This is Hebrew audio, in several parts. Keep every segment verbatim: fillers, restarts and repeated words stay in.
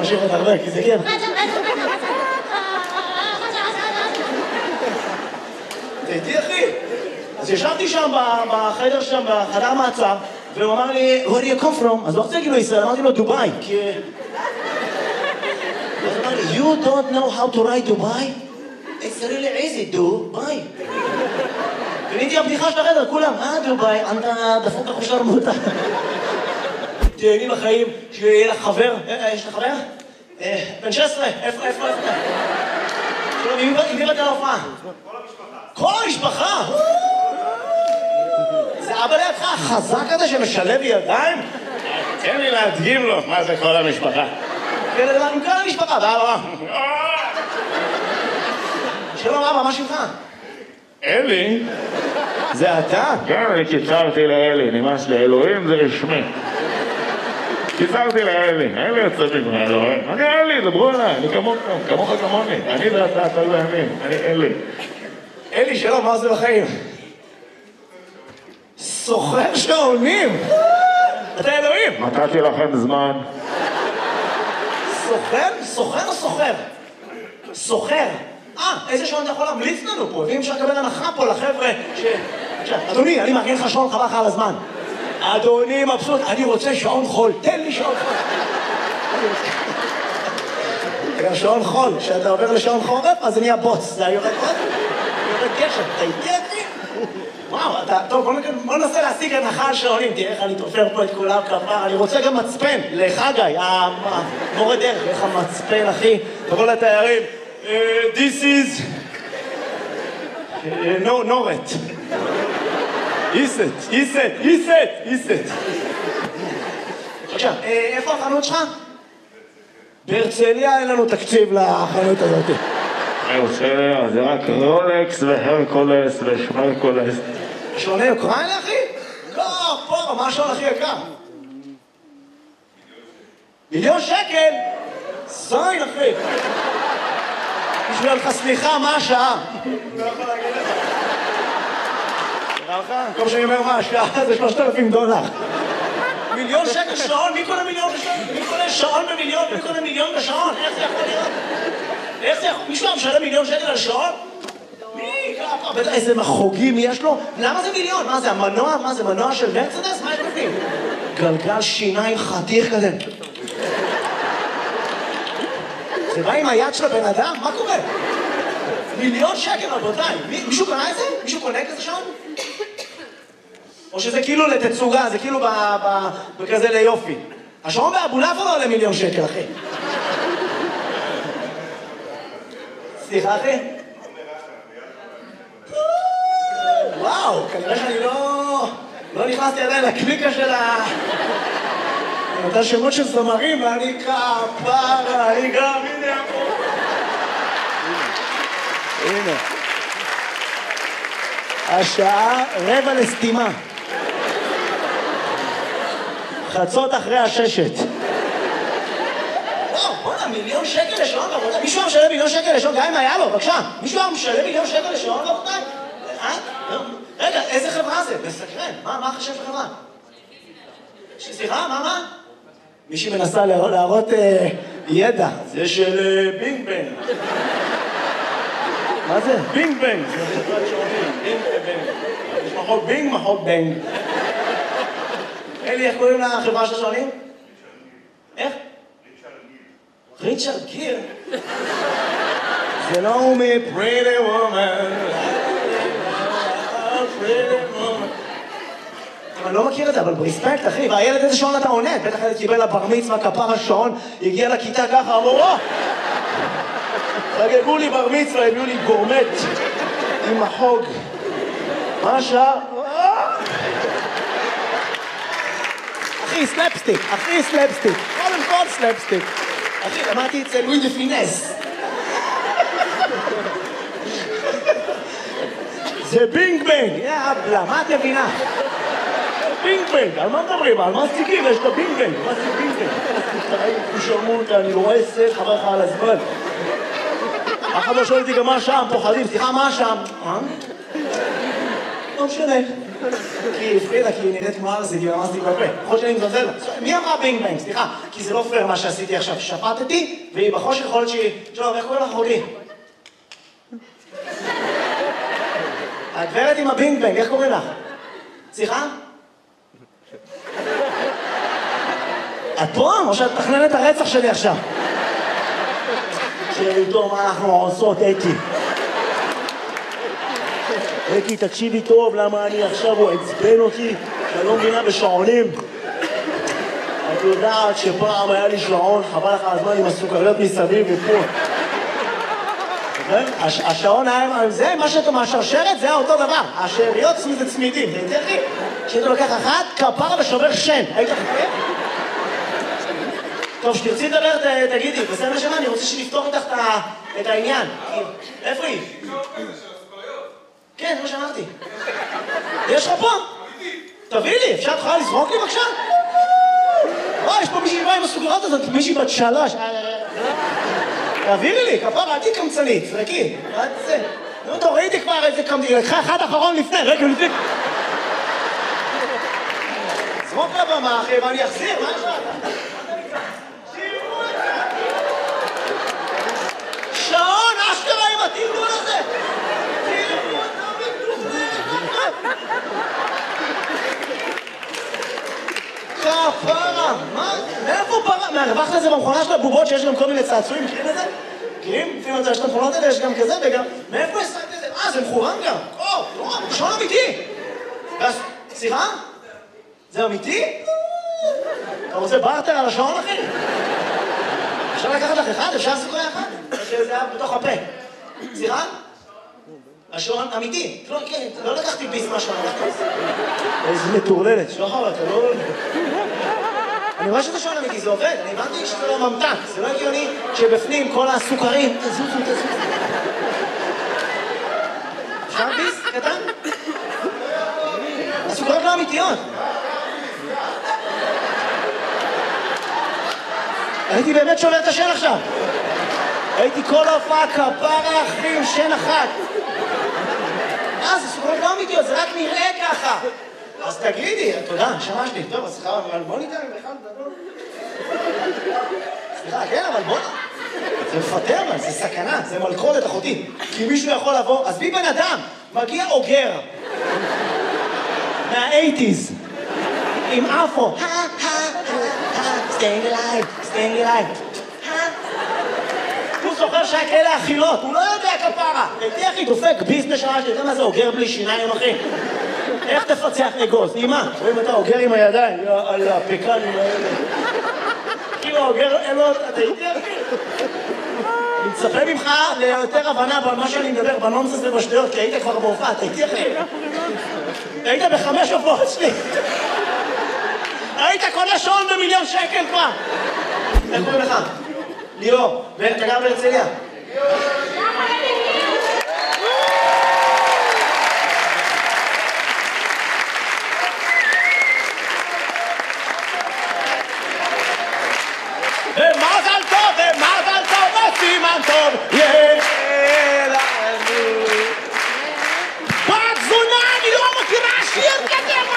נמשיך עוד הרבה, כי זה כיף. אתה איתי, אחי? אז ישבתי שם בחדר שם, בחדר מעצר, והוא אמר לי, where do you come from? אז לא רוצה להגיד לו ישראל, אמרתי לו דובאי, כי... אז הוא אמר לי, you don't know how to ride Dubai? It's really easy, Dubai. ונהייתי הבדיחה של החדר, כולם, אה דובאי, אתה דפוק החושר מותה. תהני לחיים, שיהיה לך חבר, יש לך חבר? בן שש עשרה, איפה, איפה, איפה? שלום, עם מי באת להופעה? כל המשפחה. כל המשפחה? זה אבא לידך החזק הזה שמשלב ידיים? תן לי להדגים לו מה זה כל המשפחה. עם כל המשפחה, ואבא. שלום אבא, מה שמך? אלי? זה אתה? כן, אני קיצרתי לאלי, נמאס לי, אלוהים זה רשמי. קיצרתי לאלי, אלי יוצא מגמר, אלוהים. אני אלי, דברו עליי, אני כמוך, כמוך כמוני. אני ואתה, אתה ואני, אני אלי. אלי, שלום, מה זה בחיים? סוחר שעונים! אתה אלוהים! נתתי לכם זמן. סוחר? סוחר או סוחר? סוחר. אה, איזה שעון אתה יכול להמליץ לנו פה? ואם אפשר לקבל הנחה פה לחבר'ה ש... אדוני, אני מארגן לך שעון חבל לך על הזמן. אדוני מבסוט, אני רוצה שעון חול, תן לי שעון חול. גם שעון חול, כשאתה עובר לשעון חורף, אז זה נהיה בוץ, זה יורד עוד, יורד גשם, אתה איתי אחי? וואו, אתה, טוב, בוא ננסה להשיג הנחה על שעונים, תראה איך אני תופר פה את כולם כבר, אני רוצה גם מצפן, לחגי, המורה דרך, איך המצפן אחי, תבוא לתיירים, this is, no, נורת. איסט, איסט, איסט, איסט. עכשיו, איפה החנות שלך? בהרצליה אין לנו תקציב לחנות הזאת. בהרצליה, זה רק רולקס והרקולס ושמרקולס. שעוני אוקראינה, אחי? לא, פה, מה השעון הכי יקר? מיליון שקל? זין, אחי. בשביל לך סליחה, מה השעה? לא יכול להגיד לך. נראה לך? כל שאני אומר מה השעה זה שלושת אלפים דולר. מיליון שקל שעון? מי קונה מיליון בשעון? מי קונה שעון במיליון? מי קונה מיליון בשעון? איך זה יכול להיות? איך זה יכול? מישהו משלם מיליון שקל על שעון? מי? בטח איזה מחוגים יש לו? למה זה מיליון? מה זה, המנוע? מה זה, מנוע של מרצדס? מה יש בפנים? גלגל שיניים חתיך כזה. זה בא עם היד של הבן אדם? מה קורה? מיליון שקל, רבותיי. מישהו קונה את זה? מישהו קונה כזה שעון? או שזה כאילו לתצוגה, זה כאילו בכזה ליופי. השעון באבולעפיה לא עולה מיליון שקל, אחי. סליחה, אחי? וואו, כנראה שאני לא... לא נכנסתי עדיין לקליקה של ה... אותה שמות של זמרים, ואני כפרה, אני גם, הנה פה. הנה. השעה רבע לסתימה. חצות אחרי הששת. וואו, בוא'נה, מיליון שקל לשעון, רבותיי. מישהו משלם מיליון שקל לשעון, גם אם היה לו, בבקשה. מישהו משלם מיליון שקל לשעון, רבותיי? אה? רגע, איזה חברה זה? מסקרן. מה, מה החשב של חברה? סליחה, מה, מה? מישהי מנסה להראות ידע. זה של בינג בנג. מה זה? בינג בנג. זה חברת שעונים. בינג בנג. יש מחוק בינג, מחוק בנג. אלי, איך קוראים לחברה של השעונים? איך? ריצ'רד גיר. זה לא הוא מפריטי וומן. אני לא מכיר את זה, אבל ברספקט, אחי. והילד איזה שעון אתה עונה? בטח ילד קיבל לבר מצווה, כפר השעון, הגיע לכיתה ככה, אמרו, או! חגגו לי בר מצווה, הביאו לי גורמט עם החוג. מה השעה? אחי, סלפסטיק, אחי, סלפסטיק. קודם כל סלפסטיק. אחי, למדתי אצל לואי דה פינס. זה בינג בנג, יאבלה, מה את מבינה? בינג בנג, על מה מדברים? על מה סטיקים? יש את הבינג בנג. מה זה בינג בנג? תשלמו אותה, אני לא רואה סט, חבר לך על הזמן. אף אחד לא שואל אותי גם מה שם, פוחדים. סליחה, מה שם? לא משנה. כי היא הפרידה, כי היא נראית כמו ארסית, היא ממסתי בפה. יכול שאני מזלזל לה. מי אמרה בינג בינג? סליחה, כי זה לא פייר מה שעשיתי עכשיו. שפטתי, והיא בחושך יכול להיות שהיא... שלום, איך קוראים לך אחותי? הגברת עם הבינג בינג, איך קוראים לך? סליחה? את פה? או שאת תכננת את הרצח שלי עכשיו? שאיתו מה אנחנו עושות, אקי. אקי, תקשיבי טוב, למה אני עכשיו הוא עצבן אותי, שאני לא מבינה בשעונים. את יודעת שפעם היה לי שעון, חבל לך הזמן עם הסוכריות מסביב ופה. השעון היה, זה מה שאתה מהשרשרת, זה היה אותו דבר. השאריות זה צמידים, זה יותר לי. כשאתה לוקח אחת, כפרה ושובר שן. היית חכה? טוב, שתרצי לדבר, תגידי, בסדר שמה, אני רוצה שנפתור איתך את העניין. איפה היא? כן, זה מה שאמרתי. יש לך פה? תביא לי, אפשר תוכל לזרוק לי בבקשה? וואי, יש פה מישהי באה עם הסוכריות הזאת, מישהי בת שלוש. תעבירי לי, כפרה, אל תהי קמצנית, זרקי. נו, תורידי כבר איזה קמצנית, לקחה אחד אחרון לפני, רגע לפני. זרוק לבמה, אחי, ואני אחזיר, מה יש לך? שעון, אשכרה עם התמדול הזה! תראו אותה מתוכנית! כפרה! מה? מאיפה פרה? מהרווחת את זה במכונה של הבובות שיש גם כל מיני צעצועים, מכירים את זה? מכירים? לפעמים את זה, יש את המכונות האלה, יש גם כזה וגם... מאיפה השגת את זה? אה, זה מכוון גם! או, לא, שעון אמיתי! סליחה? זה אמיתי? אתה רוצה בארטר על השעון, אחי? אפשר לקחת לך אחד? אפשר סיכוי אחד? שזה היה בתוך הפה. סליחה? השעון אמיתי. לא לקחתי ביס מהשעון. איזה מטורללת. שוחר, אתה לא... אני רואה שזה שעון אמיתי, זה עובד. אני הבנתי שזה לא ממתק. זה לא הגיוני שבפנים כל הסוכרים... תזוזו, תזוזו. אפשר ביס? קטן? הסוכרות לא אמיתיות. הייתי באמת שובר את השן עכשיו. הייתי כל ההופעה כפרה אחרי עם שן אחת. אה, זה סוכרות לא אמיתיות, זה רק נראה ככה. אז תגידי, תודה, שמשתי. טוב, אז סליחה, אבל בוא ניתן עם אחד גדול. סליחה, כן, אבל בוא... זה מפטר, אבל זה סכנה, זה מלכודת אחותי. כי מישהו יכול לבוא, אז בי בן אדם, מגיע אוגר. מה-אייטיז. עם אפו. staying alive, staying alive. הוא זוכר שהיה כאלה אכילות, הוא לא יודע כפרה. הייתי אחי דופק ביזנס שעה, שאתה יודע מה זה אוגר בלי שיניים, אחי? איך תפצח אגוז? אימא, רואים אתה אוגר עם הידיים, על הפקנים האלה. כאילו אוגר אלות, אתה הייתי אחי? אני מצפה ממך ליותר הבנה במה שאני מדבר, בנונסס ובשטויות, כי היית כבר בהופעה, אתה הייתי אחי? היית בחמש הופעות שלי. היית קונה שעון במיליון שקל כבר! איך קוראים לך? ליאור, ואתה גר בהרצליה? ומזל טוב, ומזל טוב, וסימן טוב, יהיה לנו. בת זונה, אני לא מכירה שיר כזה, מה?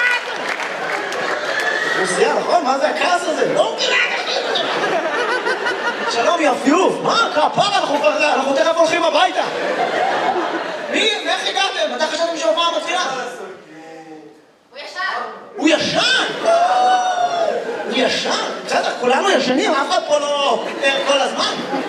רוסיה, נכון? מה זה הכעס הזה? לא מכירה את השיר הזה! שלום, יפיוף! מה? כפרה, אנחנו תכף הולכים הביתה! מי? איך הגעתם? מתי חשבתם שההופעה מתחילה? הוא ישן! הוא ישן? הוא ישן? בסדר, כולנו ישנים, אף אחד פה לא ער כל הזמן.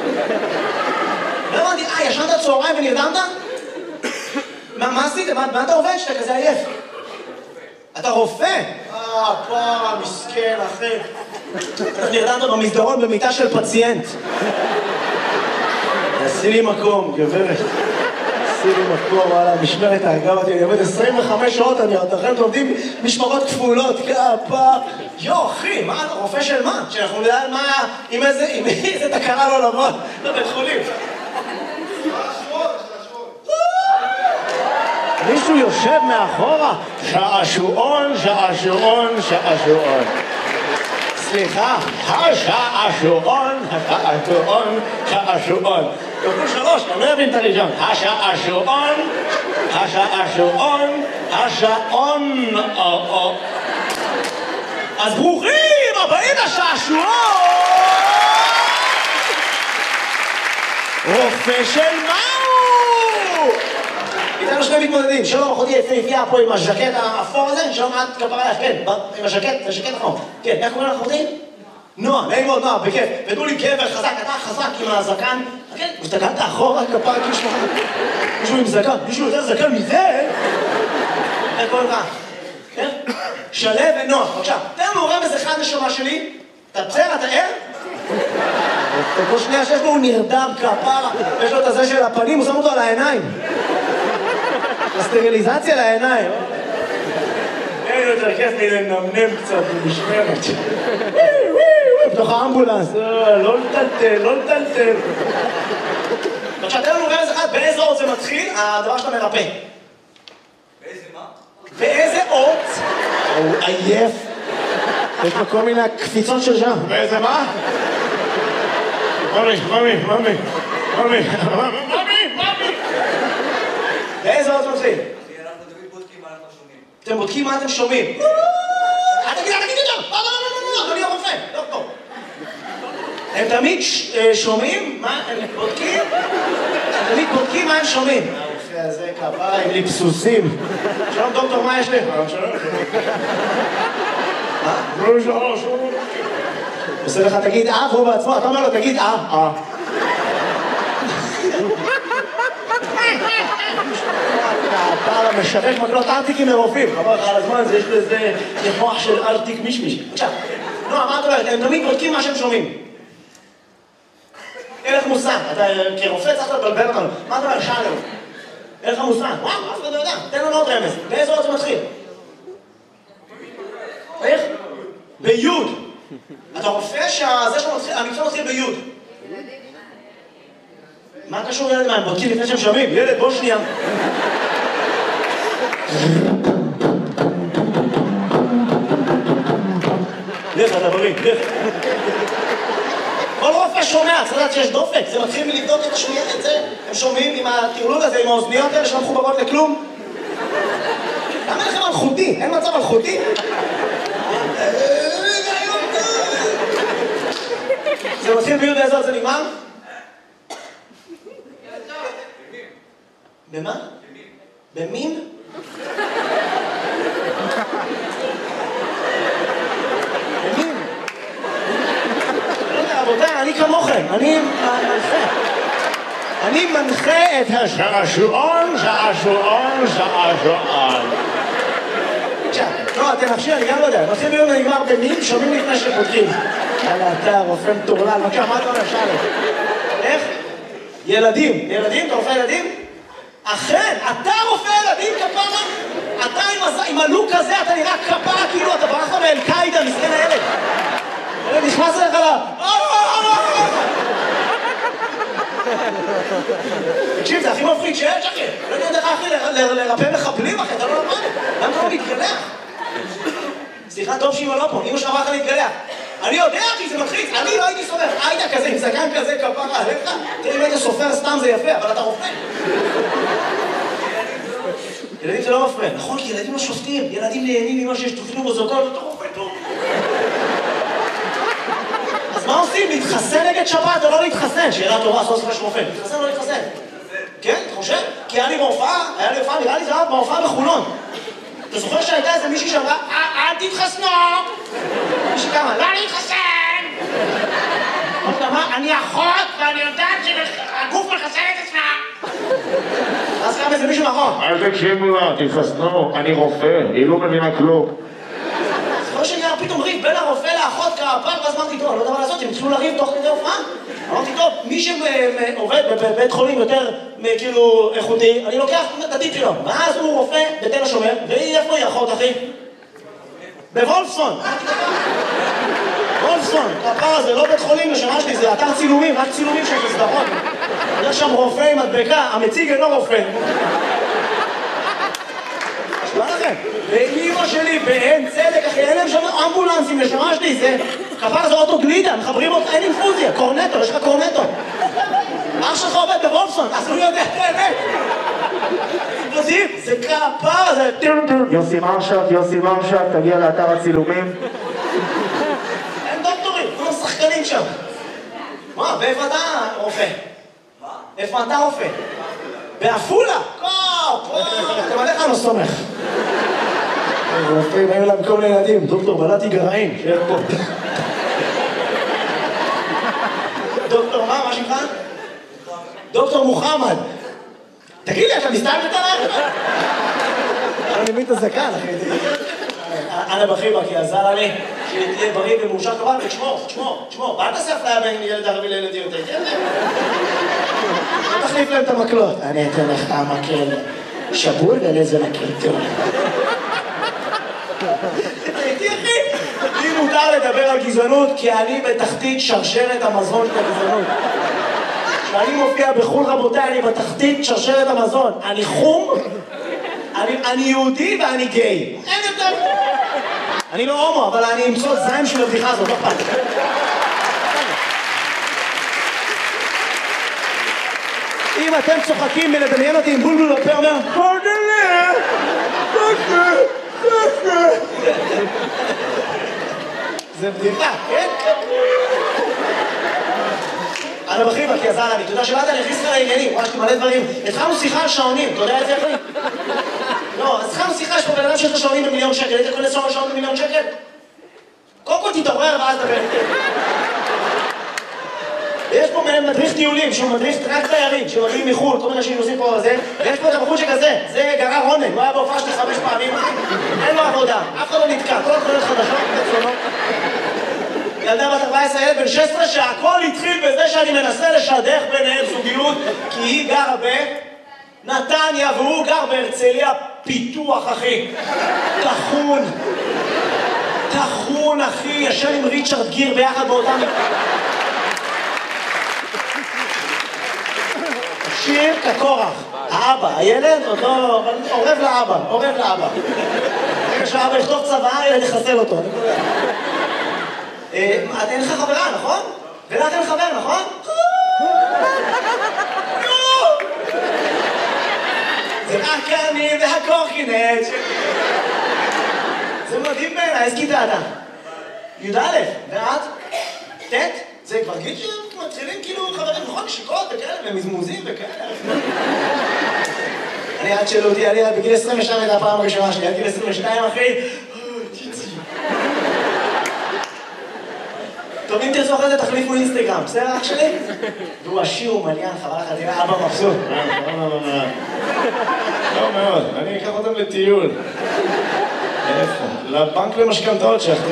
לא הבנתי, אה, ישנת צהריים ונרדמת? מה עשית? מה אתה עובד שאתה כזה עייף? אתה רופא? אה, פרה, מסכן, אחי. אתה נרדמת במסדרון במיטה של פציינט. עשי לי מקום, גברת. עשי לי מקום, וואלה, משמרת ההגב אותי. אני עובד עשרים וחמש שעות, אני עוד אחרת לומדים משמרות כפולות, כפה. יו, אחי, מה אתה רופא של מה? שאנחנו נדע מה, עם איזה, עם איזה תקרה לא לבוא לבית חולים. מישהו יושב מאחורה, שעשועון, שעשועון, שעשועון. סליחה, השעשועון, השעשועון, שעשועון. כפול שלוש, אני לא אבין את הראשון. השעשועון, השעון, השעון, אז ברוכים הבאים לשעשועון! רופא של מהו? איתנו שני מתמודדים, שלום אחותי יפהפייה פה עם הז'קט האפור הזה, שלום את כפרה לך, כן, עם הז'קט, זה ז'קט אפור. כן, איך קוראים לך אחותי? נועה, נעים מאוד נועה, בכיף. ותנו לי גבר חזק, אתה חזק עם הזקן. כן, הסתכלת אחורה, כפרה כאילו מישהו עם זקן, מישהו יותר זקן מזה? איך קוראים לך? כן? שלו ונועה, בבקשה. תן לנו רמז אחד נשמה שלי. אתה בסדר, אתה ער? כל שנייה שיש לו הוא נרדם כפרה, יש לו את הזה של הפנים, הוא שם אותו על העיניים. הסטריליזציה לעיניים. אין יותר כיף לי לנמנם קצת במשמרת. בתוך האמבולנס, לא לטלטל, לא לטלטל. עכשיו, תן לנו רמז אחד, באיזה אות זה מתחיל, הדבר שאתה מרפא. באיזה מה? באיזה אות? הוא עייף. יש לו כל מיני קפיצות של שם. באיזה מה? ממי, ממי, ממי, ממי, ממי, ממי. באיזה אות זה מתחיל? אנחנו תמיד בודקים מה אנחנו שומעים. אתם בודקים מה אתם שומעים. אל תגיד, אל תגיד יותר! לא, לא, לא, לא, לא, אדוני הרופא, דוקטור. הם תמיד שומעים מה הם בודקים? הם תמיד בודקים מה הם שומעים. הרופא הזה כפרה עם ליפסוסים. שלום דוקטור, מה יש לך? מה? לא, שלום, שלום. עושה לך תגיד אה, והוא בעצמו, אתה אומר לו תגיד אה, אה. הפער המשרק מקלות ארטיקים מרופאים. חבל לך על הזמן, יש לזה מוח של ארטיק מישמיש. עכשיו, נועה, מה את אומרת? הם תמיד בודקים מה שהם שומעים. אין לך מושג, אתה כרופא צריך לבלבל אותנו. מה אתה אומר? שאל לנו. אין לך מושג. וואו, אף אחד לא יודע. תן לנו עוד רמז. באיזה אות זה מתחיל? איך? ביוד. אתה רופא שזה שהמקצוע מתחיל ביוד. מה קשור ילד? מה, הם בודקים לפני שהם שומעים? ילד, בוא שנייה. לך, אתה בריא, לך. כל רופא שומע, צריך לדעת שיש דופק. זה מתחיל מלבדוק את השמיעה, את זה. הם שומעים עם הטרלול הזה, עם האוזניות האלה שלא מחוברות לכלום. למה אין לכם מלכותי? אין מצב מלכותי? זה מתחיל ביוד באיזה זה נגמר? במה? במין? במין? לא יודע, רבותיי, אני כמוכם, אני מנחה. אני מנחה את השעשועון, שעשועון, שעשועון. לא, אתם נפשי, אני גם לא יודע. מתחיל ביום ונגמר במין, שומעים לפני שפותחים. יאללה, אתה רופא מטורלל, בבקשה, מה אתה אומר? שאלה. איך? ילדים. ילדים? אתה רופא ילדים? אכן, אתה רופא ילדים, כפרה? אתה עם הלוק הזה, אתה נראה כפרה, כאילו אתה ברח מאל-קאידה, מסכן הילד. הילד נכנס אליך לה... תקשיב, זה הכי מפריד שיש, אחי. לא יודע איך אחי לרפא מחבלים, אחי, אתה לא למד. למה אתה לא מתגלח? סליחה, טוב שאמא לא פה, אמא שאמרה לך להתגלח. אני יודע, אחי, זה מתחיץ, אני לא הייתי סופר. היית כזה, עם זקן כזה, כפרה עליך. תראי, אם היית סופר סתם זה יפה, אבל אתה רופא. ילדים זה לא מפריע. נכון, כי ילדים לא שופטים. ילדים נהנים ממה שיש תופנים מוזוקות, אתה רופא טוב. אז מה עושים? להתחסן נגד שפעת או לא להתחסן? שאלה טובה, סוף סוף יש רופא. להתחסן או לא להתחסן? כן, אתה חושב? כי היה לי בהופעה, היה לי בהופעה, נראה לי זה היה בהופעה בחולון. אתה זוכר שהייתה איזה מישהי שאמרה, אל תתחסנו! מישהי כמה, לא להתחסן! אמרת מה, אני אחות ואני יודעת שהגוף מחסן את עצמה! אז קם איזה מישהו מאחור. אל תקשיבו לה, תתחסנו, אני רופא, היא לא מבינה כלום. זוכר שנראה פתאום ריב בין הרופא לאחות כפר, ואז אמרתי, טוב, אני לא יודע מה לעשות, הם התחילו לריב תוך כדי הופעה. אמרתי, טוב, מי שעובד בבית חולים יותר כאילו איכותי, אני לוקח את הטיפ שלו. ואז הוא רופא בתל השומר, והיא איפה היא אחות, אחי? בוולפסון. וולפסון, כפר זה לא בית חולים לשנה שלי, זה אתר צילומים, רק צילומים של סדרות. יש שם רופא עם מדבקה, המציג אינו רופא. מה לכם? ואימא שלי באין צדק, אחי, אין להם שם אמבולנסים לשמה שלי, זה... כפר זה אוטו גלידה, מחברים אותך, אין אינפוזיה, קורנטו, יש לך קורנטו. אח שלך עובד בוולפסון, אז הוא יודע את האמת. אקספלוסיב, זה כפר, זה... יוסי מרשת, יוסי מרשת, תגיע לאתר הצילומים. הם דוקטורים, כולם שחקנים שם. מה, ואיפה אתה רופא? מה? איפה אתה רופא? בעפולה! קופ! אתם עליך לא סומך. רופאים, היו להם כל מיני ילדים, דוקטור בלעתי גרעין, שיהיה פה. דוקטור מה? מה שלך? דוקטור מוחמד. תגיד לי, אתה מסתלבט עליי? אני מבין את הזקן, אחי. אנא בחיבק, כי עזר לי שתהיה בריא ומאושר כמובן, ותשמור, תשמור, תשמור. ואל תעשה אפליה בין ילד ערבי לילד יהודי. תחליף להם את המקלות. אני אתן לך את המקל שבור ולאיזה מקל טוב. תראי, אחי, לי מותר לדבר על גזענות, כי אני בתחתית שרשרת המזון של הגזענות. כשאני מופיע בחו"ל, רבותיי, אני בתחתית שרשרת המזון. אני חום, אני, אני יהודי ואני גיי. אין יותר. אני לא הומו, אבל אני אמצוא זין של הבדיחה הזאת, לא פעם. אם אתם צוחקים מלדמיין אותי עם בולבול בפה, אומר, פרדלה, פרדלה, פרדלה. זה בדיחה, כן? אני בחיבה, כי עזר לי, אתה יודע שבאת אני הכניס לך לעניינים, ממש מלא דברים. התחלנו שיחה על שעונים, אתה יודע את זה אחי? לא, אז התחלנו שיחה, יש פה בן אדם שיש לו שעונים במיליון שקל, היית קונה שעון במיליון שקל? קודם כל תתעורר ואז דבר איתי. ויש פה מדריך טיולים, שהוא מדריך רק תיירים, שמגיעים מחו"ל, כל מיני אנשים עושים פה זה, ויש פה את הבחור שכזה, זה גרר רונן, הוא היה בהופעה שלי חמש פעמים, אין לו עבודה, אף אחד לא נתקע, כל התחולות חדשות, פצונות. ילדה בת ארבע עשרה, ילד בן שש עשרה, שהכל התחיל בזה שאני מנסה לשדך ביניהם זוגיות, כי היא גרה בנתניה והוא גר בהרצליה פיתוח, אחי. תחון. תחון, אחי, ישן עם ריצ'רד גיר ביחד באותם... שיר כקורח. האבא, הילד עוד לא... עורב לאבא, עורב לאבא. רגע שהאבא יכתוב צבא, ילד יחסל אותו. אין לך חברה, נכון? ולך אין חבר, נכון? זה רק אני והקורקינט. זה מדהים בעיניי, איזה כיתה אתה? י"א, ואת? ט'? זה כבר גיל שמתחילים כאילו חברים, נכון? נשיקות וכאלה, ומזמוזים וכאלה. אני עד שלא אותי, אני בגיל עשרים ושתיים הייתה הפעם הראשונה שלי, עד גיל עשרים ושתיים אחי. טוב, אם תרצו אחרי זה תחליפו אינסטגרם, בסדר אח שלי? והוא עשיר ומליין, חבל לך, תראה, אבא מבסוט. לא מאוד, אני אקח אותם לטיול. איפה? לבנק למשכנתאות שיחתו.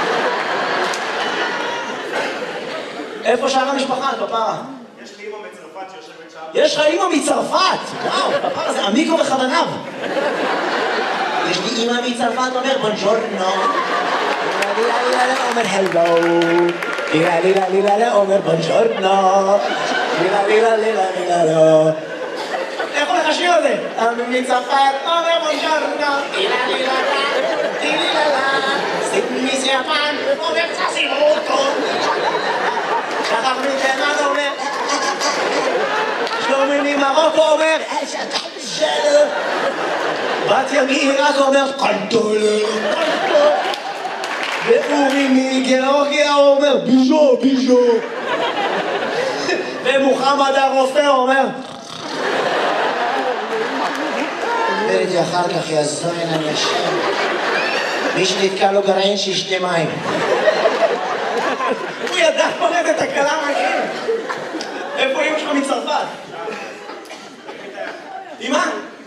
איפה שאר המשפחה, כפרה? יש לי אמא מצרפת שיושבת שם. יש לך אמא מצרפת! וואו, כפרה זה עמיקו בכוונב. יש לי אמא מצרפת, אומר בונג'ורנו. אומר הלו. לילה לילה לילה אומר בונג'ורנו. לילה לילה לילה לילה לא. איך הולך השיר הזה? אמא מצרפת, אומר בונג'ורנו. לילה לילה לילה לילה. סימי סיאפן, אומר צסימוטו. שחר מתימן אומר, שלומי ממרוקו אומר, שלום. בתיה מעיראק אומר, קנטולה, קנטולה. ואורי מגיאורגיה אומר, ביז'ו, ביז'ו. ומוחמד הרופא אומר, וראיתי אחר כך יעזור אליי השם. מי שנתקע לו גרעין שישתה מים. הוא ידע פורט את הקלה מהכם. איפה אמא שלך מצרפת? אמא?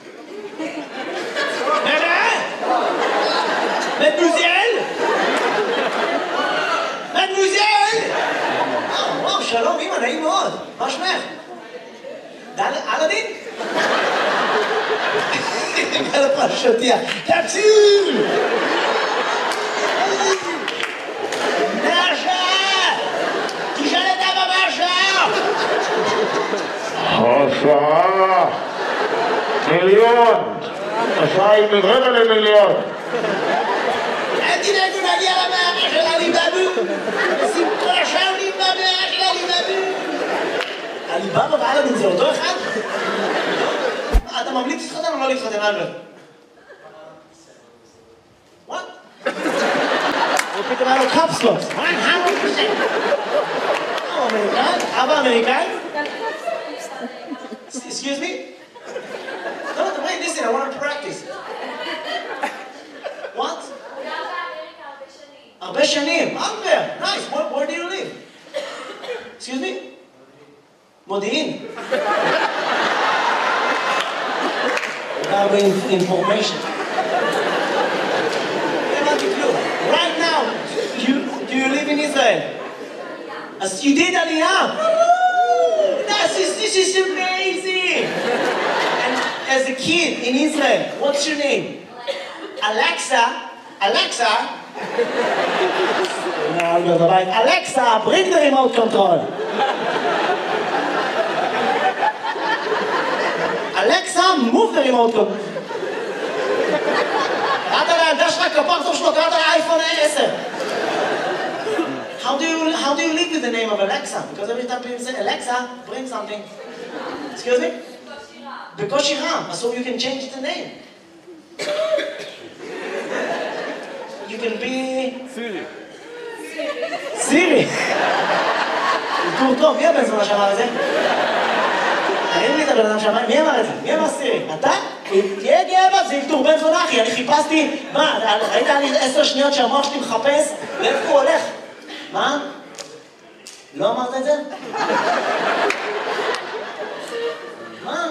נראה? מדמוזל? מדמוזל? וואו, שלום אמא, נעים מאוד. מה שמך? אלאדין? על הפרשותיה. תציל! עשרה מיליון, עשרה היא רבע למיליון. אל תדאגו נגיע למאה של עליבאבו. סיפור שם למאה של עליבאבו. עליבאבו ואלאדין זה אותו אחד? אתה ממליץ להתחתן או לא להתחתן, אלברט? What? הוא פתאום היה לו קפסלוס. מה? הוא אמריקאי? אבא אמריקאי? Excuse me? No, wait, listen, I want to practice. What? הרבה שנים. אלברט, nice. Where, where do you live? Excuse me? מודיעין. הרבה information. Right now, you, do you live in Israel? As you did Aliyah. This is, this is amazing. And as a kid in Israel, what's your name? Alexa. Alexa. Alexa, bring the remote control. Alexa, move the remote control. קראת לילדה שלך כפרצוף שלו, קראת לאייפון עשר. How do you how do you live with the name of Alexa? Because every time people say Alexa, bring something. Excuse me? בקושי רם. So you can change the name. You can be... סירי. סירי. זה טוב, מי הבן זונה שאמר את זה? תגיד לי את הבן אדם שאמר, מי אמר את זה? מי אמר סירי? אתה? תהיה גאה, זה יקטור בן זונה, אחי. אני חיפשתי, מה, ראית לי עשר שניות שהמוח שלי מחפש? לאיפה הוא הולך? מה? לא אמרת את זה? מה?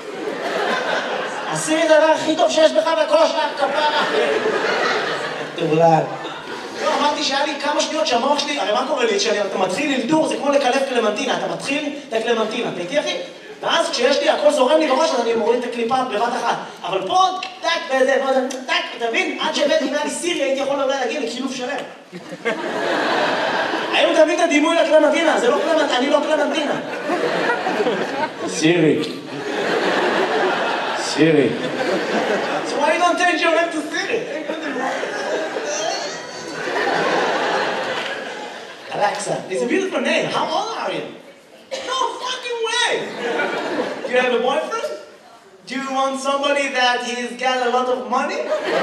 הסירי זה הדבר הכי טוב שיש בך וכל השאר כפרה. תבלל. לא, אמרתי שהיה לי כמה שניות שהמוח שלי, הרי מה קורה לי? כשאתה מתחיל ללדור, זה כמו לקלף קלמנטינה, אתה מתחיל את הקלמנטינה, אתה איתי אחי? ואז כשיש לי, הכל זורם לי בראש, אז אני מוריד את הקליפה בבת אחת. אבל פה, טק, וזה, טק, אתה מבין? עד שהבאתי, אם היה לי סירי, הייתי יכול אולי להגיע לקילוף שלם. היום תמיד הדימוי לקלמנטינה, זה לא קלמנטינה, אני לא קלמנטינה. סירי. סירי. So why you don't change your name to Siri? Alexa, it's a beautiful name. How old are you? No fucking way! Do you have a boyfriend? Do you want somebody that he's got a lot of money?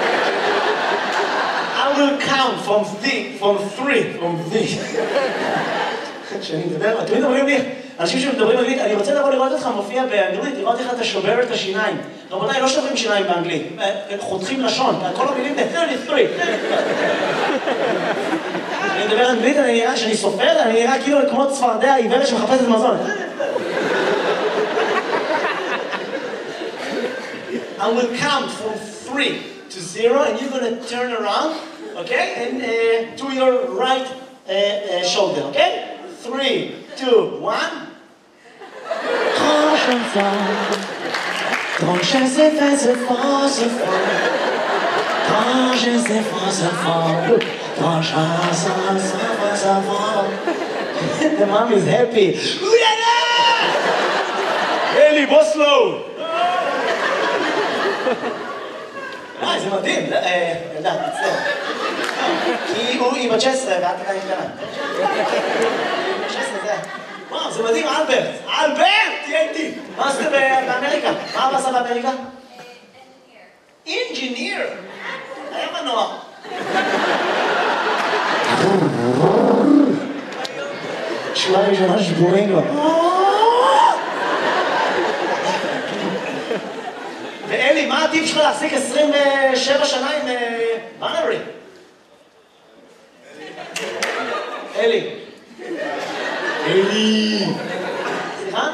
I will count from three, from three, from three. שאני מדבר, תמיד אומרים לי, אנשים שמדברים אנגלית, אני רוצה לבוא לראות אותך מופיע באנגלית, לראות איך אתה שובר את השיניים. רבותיי, לא שוברים שיניים באנגלית, חותכים לשון, כל המילים זה שלושים ושלוש. אני מדבר אנגלית, אני נראה שאני סופר, אני נראה כאילו כמו צפרדע עיוורת שמחפשת מזון. I will count from three to zero, and you're going to turn around, okay, and uh, to your right uh, uh, shoulder, okay? Three, two, one. Grand chanson, grand chanson, c'est fort, c'est fort. Grand chanson, c'est fort. Grand chanson, c'est fort. The mom is happy. Eli, בוסלו. אה, זה מדהים. ילדה, תצטער. כי הוא עם ה-תשע עשרה ואת עדיין קטנה. וואו, זה מדהים, אלברט. אלברט, תהיה איתי. מה עשית באמריקה? מה אבא עשה באמריקה? אינג'יניר. היה מנוע. שורה ראשונה שבורים לו. ואלי, מה הטיפ שלך להחזיק עשרים ושבע שנה עם בנרי? אלי. אלי. סליחה?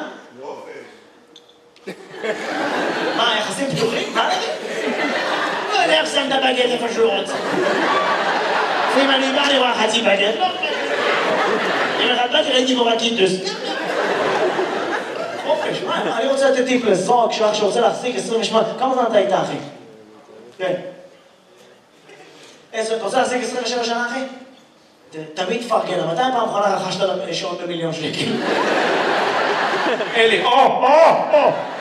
מה, יחסים פתוחים? מה נגיד? לא יודע איך שם את הבגט איפה שהוא רוצה. לפעמים אני בא לראות חצי בגט, לא חצי. אם אחד בא ראיתי בו בקיטוס. חופש, מה? אני רוצה לתת טיפ לזוג שלך שרוצה להחזיק עשרים ושמונה. כמה זמן אתה איתה, אחי? כן. אתה רוצה להחזיק עשרים ושבע שנה, אחי? תמיד תפרגן, מתי פעם אחרונה רכשת שעון במיליון שקל? אלי, או, או, או!